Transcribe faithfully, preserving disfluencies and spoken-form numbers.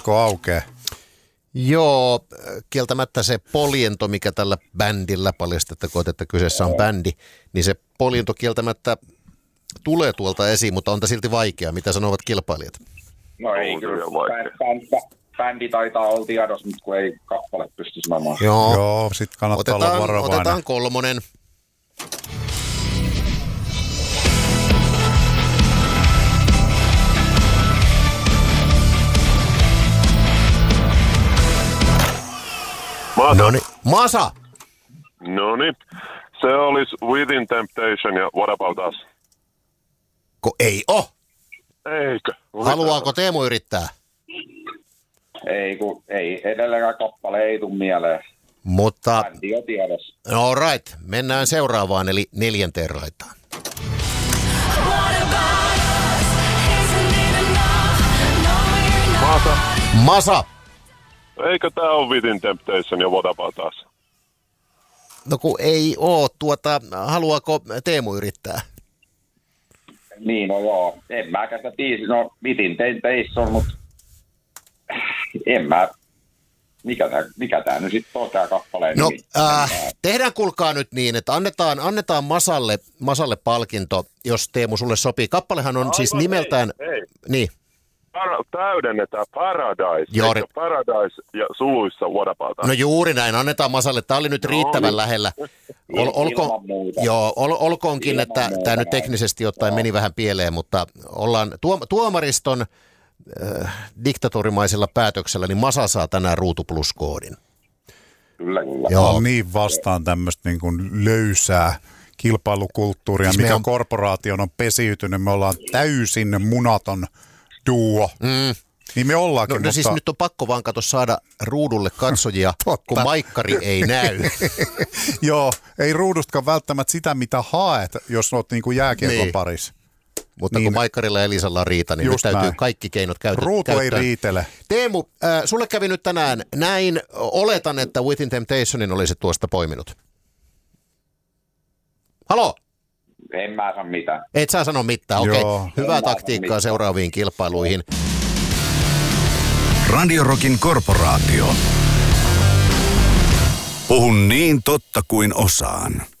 Alko aukeaa. Joo, kieltämättä se poljento, mikä tällä bändillä, paljastettakoon, että kyseessä on bändi, niin se poljento kieltämättä tulee tuolta esiin, mutta on tämä silti vaikea. Mitä sanovat kilpailijat? No ei kyllä. Bändi taitaa olla tiedossa, mutta kun ei kappale pysty sanomaan. Joo, Joo sit kannattaa otetaan, olla varovainen. Otetaan kolmonen. Masa. Noniin. Masa! Noniin. Se olisi Within Temptation ja What About Us? Ko ei oo. Eikö? Haluaako Teemu yrittää? Ei, kun ei edelleenkään kappale ei tule mieleen. Mutta, Bändi on tiedossa. all right, mennään seuraavaan, eli neljänteen raitaan. Masa. Masa! Eikö tää ole Within Temptation ja What About Us? No kun ei oo, tuota, haluaako Teemu yrittää? Niin, no joo. En mä sitä tiisi. No, Within Temptation, mutta en mä. Mikä tää, mikä tää nyt sitten on tää kappaleen No nimi? äh, tehdään kuulkaa nyt niin, että annetaan, annetaan Masalle, Masalle palkinto, jos Teemu sulle sopii. Kappalehan on Aivan, siis nimeltään... Ei, ei. Niin. Para- täydennetään Paradise. Joo, Eikö Paradise ja suluissa What About Us? No juuri näin, annetaan Masalle. Tämä oli nyt No, riittävän niin. lähellä. Ol, olko, joo, ol, olkoonkin, Ilman että muuta tämä nyt näin. teknisesti ottaen meni vähän pieleen, mutta ollaan tuom, tuomariston äh, diktatorimaisella päätöksellä, niin Masa saa tänään Ruutu Plus-koodin. Kyllä, kyllä. Joo. On niin vastaan tämmöistä niin kuin löysää kilpailukulttuuria, Siis me mikä on- korporaation on pesiytynyt. Me ollaan täysin munaton duo. Mm. Niin me ollaankin, No, no mutta... siis nyt on pakko vaan kato saada ruudulle katsojia, kun maikkari ei näy. Joo, ei ruudustakaan välttämättä sitä, mitä haet, jos olet niin kuin jääkiekon Niin. parissa. Mutta Niin. kun Maikkarilla ja Elisalla on riita, niin nyt Just täytyy näin. kaikki keinot käyttää. Ruutu ei käyttää. riitele. Teemu, äh, sulle kävi nyt tänään näin. Oletan, että Within Temptationin olisit tuosta poiminut. Halo? En mä saa mitään. Et saa sanoa mitään, okei. Joo. Okay. Hyvää En mä taktiikkaa mitään. seuraaviin kilpailuihin. Radio Rockin korporaatio. Puhun niin totta kuin osaan.